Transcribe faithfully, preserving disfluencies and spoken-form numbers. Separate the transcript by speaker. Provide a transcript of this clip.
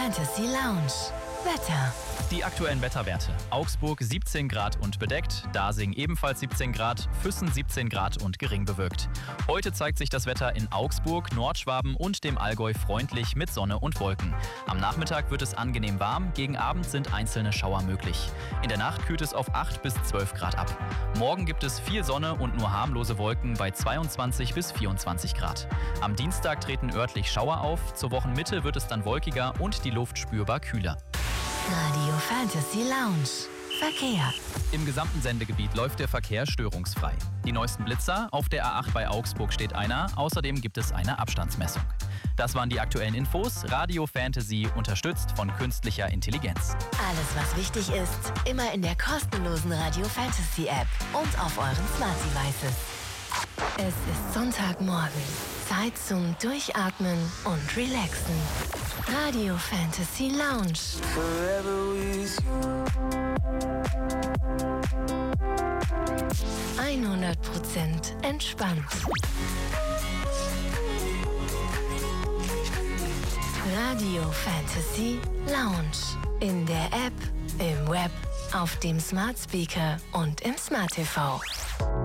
Speaker 1: Fantasy Lounge. Wetter.
Speaker 2: Die aktuellen Wetterwerte. Augsburg siebzehn Grad und bedeckt, Dasing ebenfalls siebzehn Grad, Füssen siebzehn Grad und gering bewölkt. Heute zeigt sich das Wetter in Augsburg, Nordschwaben und dem Allgäu freundlich mit Sonne und Wolken. Am Nachmittag wird es angenehm warm, gegen Abend sind einzelne Schauer möglich. In der Nacht kühlt es auf acht bis zwölf Grad ab. Morgen gibt es viel Sonne und nur harmlose Wolken bei zweiundzwanzig bis vierundzwanzig Grad. Am Dienstag treten örtlich Schauer auf, zur Wochenmitte wird es dann wolkiger und die Luft spürbar kühler.
Speaker 1: Radio Fantasy Lounge. Verkehr.
Speaker 2: Im gesamten Sendegebiet läuft der Verkehr störungsfrei. Die neuesten Blitzer, auf der A acht bei Augsburg steht einer, außerdem gibt es eine Abstandsmessung. Das waren die aktuellen Infos. Radio Fantasy, unterstützt von künstlicher Intelligenz.
Speaker 1: Alles, was wichtig ist, immer in der kostenlosen Radio Fantasy App und auf euren Smart Devices. Es ist Sonntagmorgen. Zeit zum Durchatmen und Relaxen. Radio Fantasy Lounge. hundert Prozent entspannt. Radio Fantasy Lounge. In der App, im Web, auf dem Smart Speaker und im Smart T V.